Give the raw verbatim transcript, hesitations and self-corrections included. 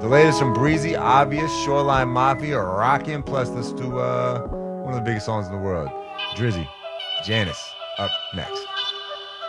The latest from Breezy, Obvious, Shoreline Mafia, rockin'. Plus, let's do uh, one of the biggest songs in the world, Drizzy, Janice, up next.